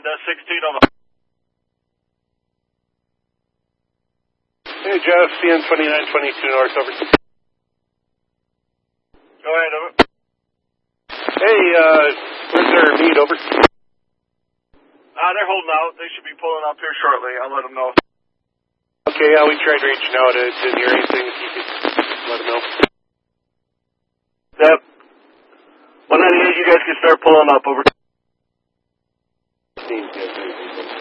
Honda 16 over. Hey, Jeff, CN 2922 North, over. Go ahead, over. Hey, where's their meet, over? They're holding out. They should be pulling up here shortly. I'll let them know. Okay, yeah, we tried reaching out. It didn't hear anything. If you could let them know. Yep. 198, you guys can start pulling up, over. Seems good.